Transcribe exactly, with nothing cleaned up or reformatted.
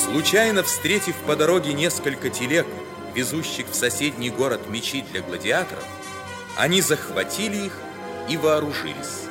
Случайно встретив по дороге несколько телег, везущих в соседний город мечи для гладиаторов, они захватили их и вооружились.